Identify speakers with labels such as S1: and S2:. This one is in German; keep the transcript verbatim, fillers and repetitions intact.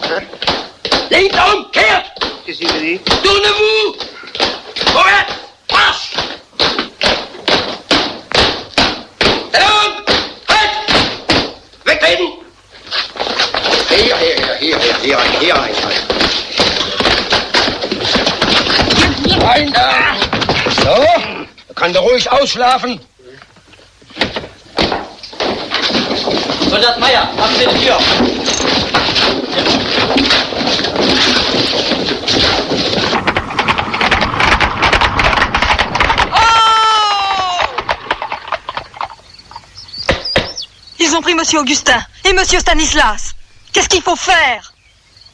S1: Links umkehrt!
S2: Qu'est-ce qu'il dit?
S1: Tournez-vous! Vorwärts! Marsch! Stellung! Halt! Wegtreten! Hier, hier, hier, hier, hier, hier, hier, hier. Rein da! So, da kann der ruhig ausschlafen.
S3: Soldat Meier, machen Sie die Tür.
S4: Ils ont pris Monsieur Augustin et Monsieur Stanislas. Qu'est-ce qu'il faut faire?